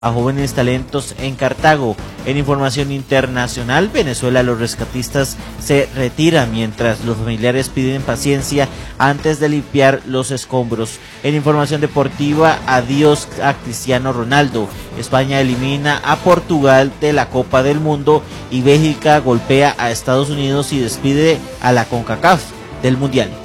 a jóvenes talentos en Cartago. En información internacional, Venezuela, los rescatistas se retiran mientras los familiares piden paciencia antes de limpiar los escombros. En información deportiva, adiós a Cristiano Ronaldo. España elimina a Portugal de la Copa del Mundo y Bélgica golpea a Estados Unidos y despide a la CONCACAF del Mundial.